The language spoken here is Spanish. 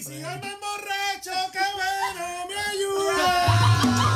Y si yo me emborracho, qué bueno me ayuda.